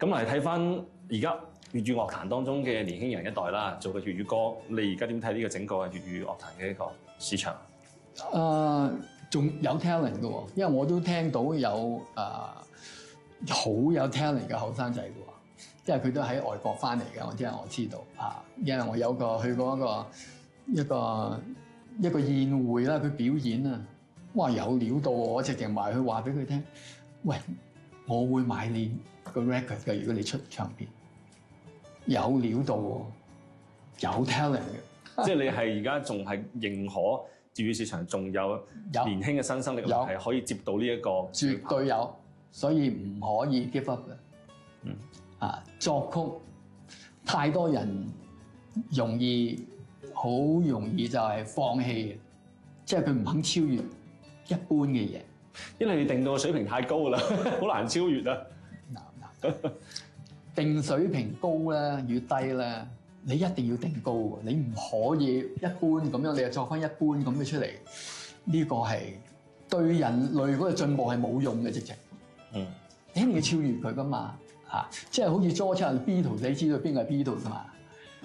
咁嚟睇翻而家粵語樂壇當中嘅年輕人一代啦，做嘅粵語歌，你而家點睇呢個整個粵語樂壇嘅一個市場？ 仲有 talent 嘅喎，因為我都聽到有好有 talent 嘅後生仔嘅喎，因為佢都喺外國翻嚟嘅，我知道啊，因為我有去過一個宴會啦，佢表演啊，哇有料到喎，我直情埋去話俾佢聽，喂，我會買你個 record 嘅，如果你出唱片，有料到喎，有 talent 嘅， 即係你係而家仲係認可粵語市場仲有年輕嘅新生力量係可以接到呢一個， 絕對有，所以唔可以 give up 嘅。作曲太多人好容易就係放棄嘅，即係佢唔肯超越一般嘅嘢， 因為你定到個水平太高啦，好難超越啊。 定水平高咧與低咧，你一定要定高喎，你唔可以一般咁樣，你又作翻一般咁嘅出嚟，呢個係對人類嗰個進步係冇用嘅直情。你一定要超越佢噶嘛，即係好似 George Beatles，你知道邊個係 Beatles 嘛？